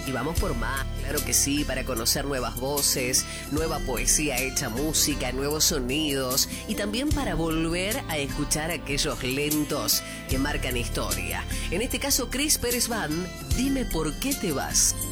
Y vamos por más, claro que sí, para conocer nuevas voces, nueva poesía hecha música, nuevos sonidos y también para volver a escuchar aquellos lentos que marcan historia. En este caso, Cris Pérez Band, Dime por qué te vas.